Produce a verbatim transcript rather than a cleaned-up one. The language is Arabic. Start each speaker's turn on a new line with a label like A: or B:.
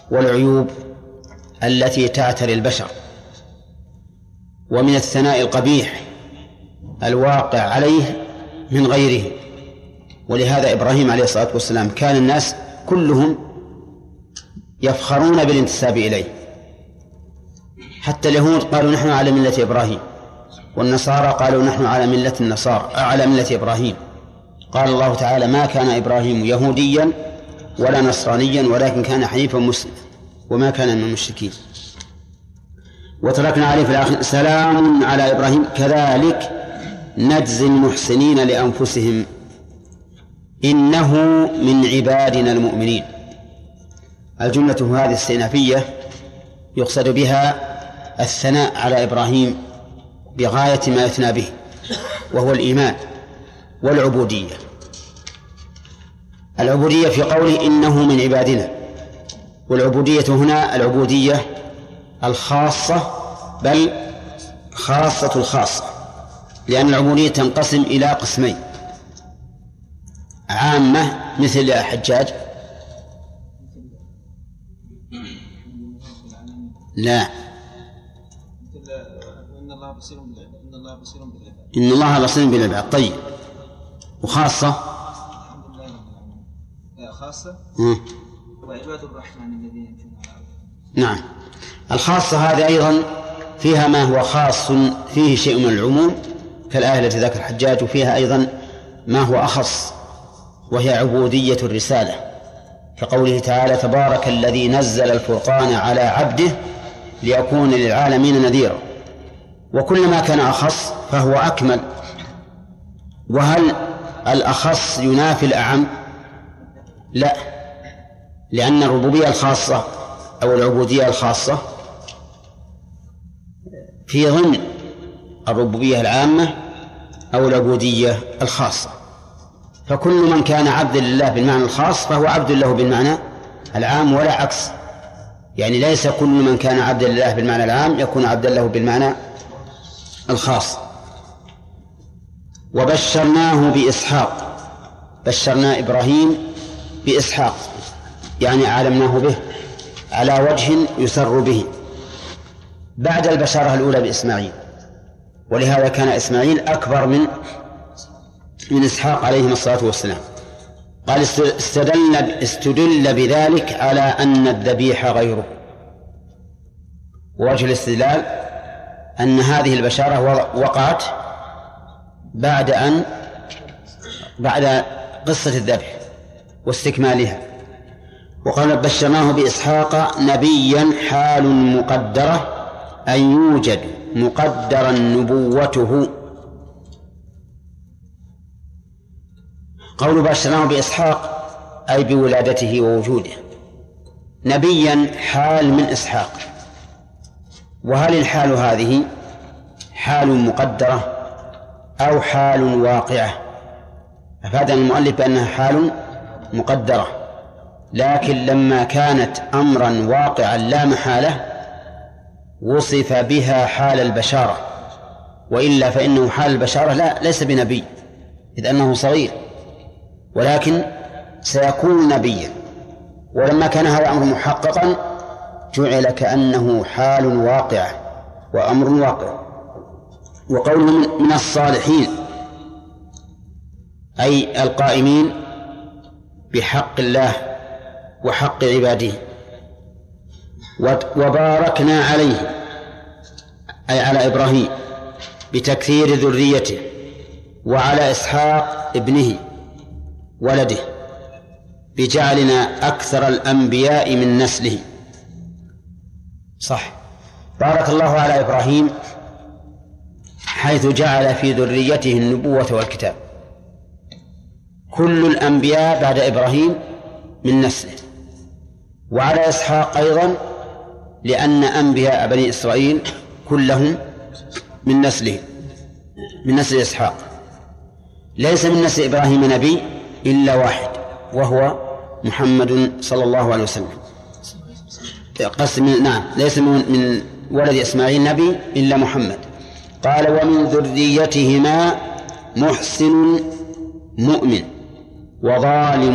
A: والعيوب التي تعتري البشر، ومن الثناء القبيح الواقع عليه من غيره. ولهذا إبراهيم عليه الصلاة والسلام كان الناس كلهم يفخرون بالانتساب إليه، حتى اليهود قالوا نحن على ملة إبراهيم، والنصارى قالوا نحن على ملة النصارى على ملة إبراهيم. قال الله تعالى ما كان إبراهيم يهوديا ولا نصرانيا ولكن كان حنيفا مسلما وما كان من المشركين. وتركنا عليه في الآخر سلام على إبراهيم كذلك نجزي المحسنين لأنفسهم إنه من عبادنا المؤمنين. الجملة هذه استئنافية يقصد بها الثناء على إبراهيم بغاية ما يثنى به، وهو الإيمان والعبودية. العبودية في قوله إنه من عبادنا، والعبودية هنا العبودية الخاصة بل خاصة الخاصة، لأن العبودية تنقسم إلى قسمين: عامة مثل حجاج، لا إن الله بصير بالعباد، إن الله بصير بالعباد. طيب، وخاصة خاصة وعباد الرحمن الذين يمشون على الأرض. نعم، الخاصة هذه أيضا فيها ما هو خاص فيه شيء من العموم كالآية التي ذكر الحجاج، وفيها أيضا ما هو أخص وهي عبودية الرسالة، كقوله تعالى تبارك الذي نزل الفرقان على عبده ليكون للعالمين نذيرا. وكلما كان أخص فهو أكمل. وهل الأخص ينافي الأعم؟ لا، لأن الربوبية الخاصة أو العبودية الخاصة في ضمن الربوبية العامة أو العبودية الخاصة، فكل من كان عبدا لله بالمعنى الخاص فهو عبد له بالمعنى العام ولا عكس. يعني ليس كل من كان عبدا لله بالمعنى العام يكون عبدا له بالمعنى الخاص. وبشرناه بإسحاق، بشرنا إبراهيم بإسحاق يعني أعلمناه به على وجه يسر به بعد البشارة الأولى بإسماعيل، ولهذا كان إسماعيل أكبر من من إسحاق عليهما الصلاة والسلام. قال استدل, استدل بذلك على أن الذبيح غيره. ووجه الاستدلال أن هذه البشارة وقعت بعد أن بعد قصة الذبح واستكمالها. وقال بشرناه بإسحاق نبيا حال مقدرة أن يوجد مقدرا نبوته. قول بشرناه بإسحاق أي بولادته ووجوده، نبيا حال من إسحاق. وهل الحال هذه حال مقدرة أو حال واقعة؟ أفادنا المؤلف بأنها حال مقدرة، لكن لما كانت أمرا واقعا لا محالة وصف بها حال البشارة، وإلا فإنه حال البشارة لا ليس بنبي إذ أنه صغير، ولكن سيكون نبيا. ولما كان هذا الأمر محققا جعل كأنه حال واقع وأمر واقع. وقوله من الصالحين أي القائمين بحق الله وحق عباده. وباركنا عليه أي على إبراهيم بتكثير ذريته، وعلى إسحاق ابنه ولده بجعلنا أكثر الأنبياء من نسله. صح، بارك الله على إبراهيم حيث جعل في ذريته النبوة والكتاب. كل الأنبياء بعد إبراهيم من نسله، وعلى إسحاق أيضا لأن أنبياء بني إسرائيل كلهم من نسله من نسل إسحاق. ليس من نسل إبراهيم نبي إلا واحد وهو محمد صلى الله عليه وسلم. قسم نعم ليس من ولد إسماعيل نبي إلا محمد. قال ومن ذريتهما محسن مؤمن وظالم